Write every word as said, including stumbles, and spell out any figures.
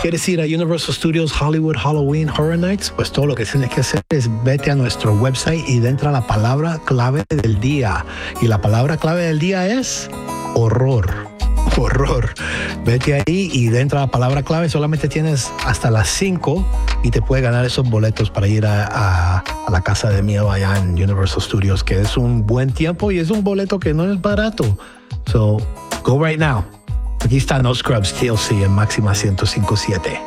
¿Quieres ir a Universal Studios Hollywood Halloween Horror Nights? Pues todo lo que tienes que hacer es vete a nuestro website y entra la palabra clave del día. Y la palabra clave del día es horror. Horror. Vete ahí y dentro de la palabra clave solamente tienes hasta las cinco y te puedes ganar esos boletos para ir a, a, a la casa de miedo allá en Universal Studios, que es un buen tiempo y es un boleto que no es barato. So, go right now. Aquí está No Scrubs T L C en Máxima ciento cinco punto siete.